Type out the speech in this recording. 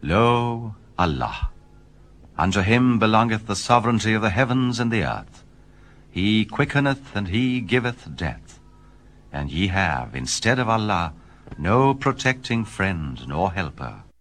Lo, Allah! Unto him belongeth the sovereignty of the heavens and the earth. He quickeneth and he giveth death. And ye have, instead of Allah, no protecting friend nor helper.